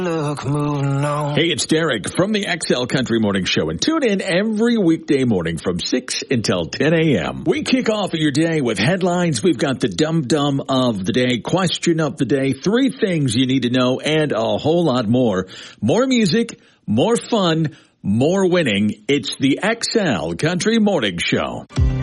Look, moving on. Hey, it's Derek from the XL Country Morning Show, and tune in every weekday morning from 6 until 10 a.m. We kick off your day with headlines. We've got the dum-dum of the day, question of the day, 3 things you need to know, and a whole lot more. More music, more fun, more winning. It's the XL Country Morning Show.